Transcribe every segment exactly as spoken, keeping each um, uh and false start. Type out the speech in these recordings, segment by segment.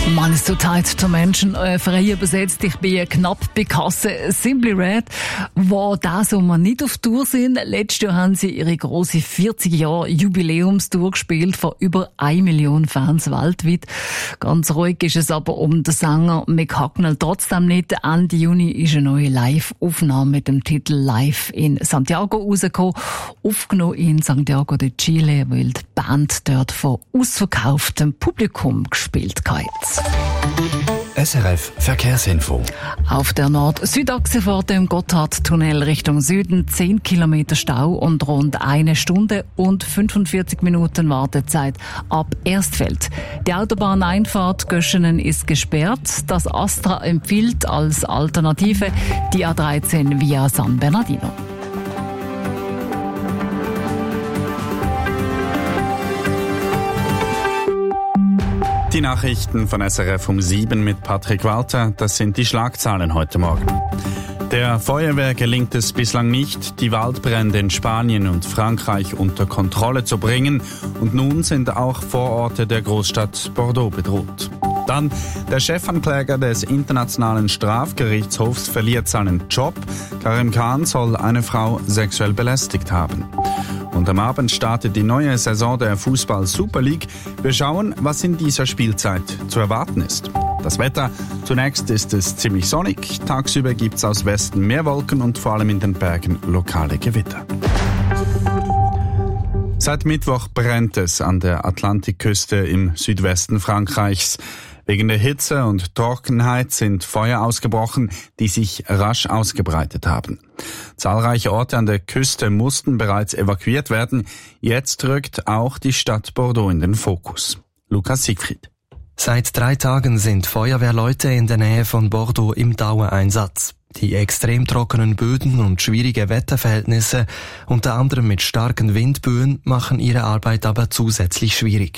Man ist so tight to mention, äh, frei übersetzt, ich bin knapp bei Kasse. Simply Red, wo das Sommer nicht auf Tour sind. Letztes Jahr haben sie ihre grosse vierzig Jahre Jubiläumstour gespielt vor über eine Million Fans weltweit. Ganz ruhig ist es aber um den Sänger Mick Hucknall trotzdem nicht. Ende Juni ist eine neue Live-Aufnahme mit dem Titel Live in Santiago rausgekommen. Aufgenommen in Santiago de Chile, weil die Band dort vor ausverkauftem Publikum gespielt hat. S R F Verkehrsinfo. Auf der Nord-Süd-Achse vor dem Gotthardtunnel Richtung Süden zehn Kilometer Stau und rund eine Stunde und fünfundvierzig Minuten Wartezeit ab Erstfeld. Die Autobahneinfahrt Göschenen ist gesperrt. Das Astra empfiehlt als Alternative die A dreizehn via San Bernardino. Die Nachrichten von S R F um sieben mit Patrick Walter. Das sind die Schlagzeilen heute Morgen. Der Feuerwehr gelingt es bislang nicht, die Waldbrände in Spanien und Frankreich unter Kontrolle zu bringen. Und nun sind auch Vororte der Großstadt Bordeaux bedroht. Dann, der Chefankläger des Internationalen Strafgerichtshofs verliert seinen Job. Karim Khan soll eine Frau sexuell belästigt haben. Und am Abend startet die neue Saison der Fußball-Super League. Wir schauen, was in dieser Spielzeit zu erwarten ist. Das Wetter: Zunächst ist es ziemlich sonnig. Tagsüber gibt es aus Westen mehr Wolken und vor allem in den Bergen lokale Gewitter. Seit Mittwoch brennt es an der Atlantikküste im Südwesten Frankreichs. Wegen der Hitze und Trockenheit sind Feuer ausgebrochen, die sich rasch ausgebreitet haben. Zahlreiche Orte an der Küste mussten bereits evakuiert werden. Jetzt rückt auch die Stadt Bordeaux in den Fokus. Lukas Siegfried. Seit drei Tagen sind Feuerwehrleute in der Nähe von Bordeaux im Dauereinsatz. Die extrem trockenen Böden und schwierige Wetterverhältnisse, unter anderem mit starken Windböen, machen ihre Arbeit aber zusätzlich schwierig.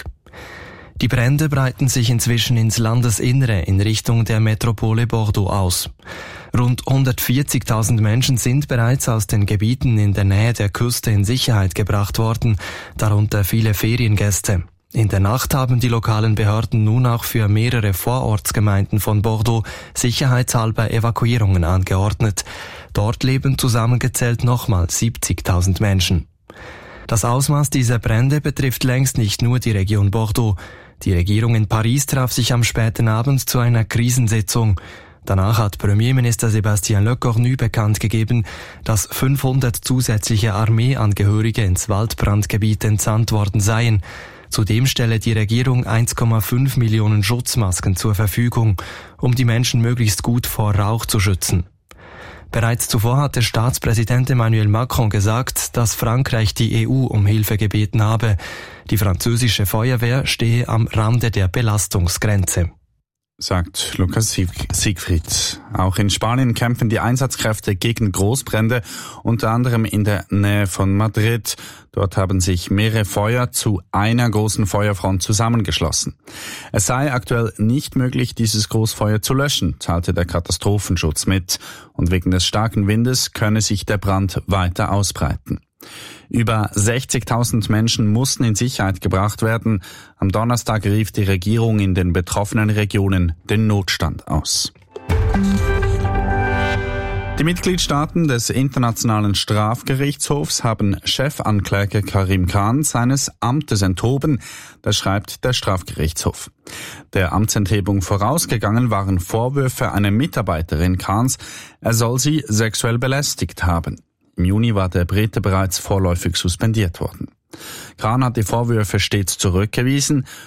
Die Brände breiten sich inzwischen ins Landesinnere in Richtung der Metropole Bordeaux aus. Rund hundertvierzigtausend Menschen sind bereits aus den Gebieten in der Nähe der Küste in Sicherheit gebracht worden, darunter viele Feriengäste. In der Nacht haben die lokalen Behörden nun auch für mehrere Vorortsgemeinden von Bordeaux sicherheitshalber Evakuierungen angeordnet. Dort leben zusammengezählt nochmal siebzigtausend Menschen. Das Ausmaß dieser Brände betrifft längst nicht nur die Region Bordeaux. Die Regierung in Paris traf sich am späten Abend zu einer Krisensitzung. Danach hat Premierminister Sébastien Lecornu bekannt gegeben, dass fünfhundert zusätzliche Armeeangehörige ins Waldbrandgebiet entsandt worden seien. Zudem stelle die Regierung eins Komma fünf Millionen Schutzmasken zur Verfügung, um die Menschen möglichst gut vor Rauch zu schützen. Bereits zuvor hatte Staatspräsident Emmanuel Macron gesagt, dass Frankreich die E U um Hilfe gebeten habe. Die französische Feuerwehr stehe am Rande der Belastungsgrenze, sagt Lukas Siegfried. Auch in Spanien kämpfen die Einsatzkräfte gegen Großbrände, unter anderem in der Nähe von Madrid. Dort haben sich mehrere Feuer zu einer großen Feuerfront zusammengeschlossen. Es sei aktuell nicht möglich, dieses Großfeuer zu löschen, teilte der Katastrophenschutz mit. Und wegen des starken Windes könne sich der Brand weiter ausbreiten. Über sechzigtausend Menschen mussten in Sicherheit gebracht werden. Am Donnerstag rief die Regierung in den betroffenen Regionen den Notstand aus. Die Mitgliedstaaten des Internationalen Strafgerichtshofs haben Chefankläger Karim Khan seines Amtes enthoben, das schreibt der Strafgerichtshof. Der Amtsenthebung vorausgegangen waren Vorwürfe einer Mitarbeiterin Khans, er soll sie sexuell belästigt haben. Im Juni war der Brite bereits vorläufig suspendiert worden. Khan hat die Vorwürfe stets zurückgewiesen